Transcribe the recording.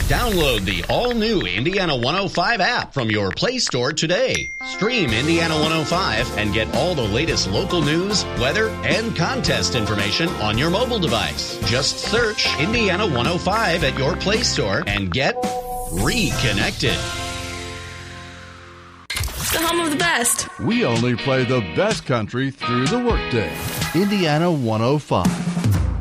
Download the all-new Indiana 105 app from your Play Store today. Stream Indiana 105 and get all the latest local news, weather, and contest information on your mobile device. Just search Indiana 105 at your Play Store and get reconnected. The home of the best. We only play the best country through the workday. Indiana 105.